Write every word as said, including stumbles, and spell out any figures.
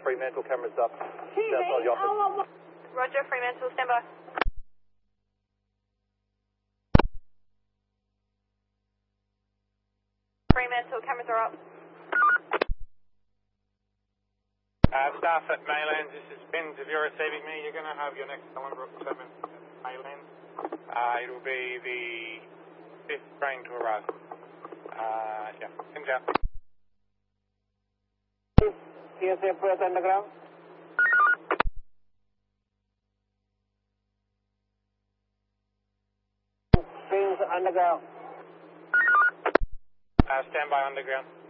Fremantle, cameras up. T V, Outside the office. Roger, Fremantle, stand by. Fremantle, cameras are up. Uh, staff at Maylands, this is Spins. If you're receiving me, you're going to have your next Ellenbrook seven at Maylands. Uh, it will be the fifth train to arrive. Uh, yeah, Spins out. T S A Perth Underground. Spins Underground. Uh, stand by underground.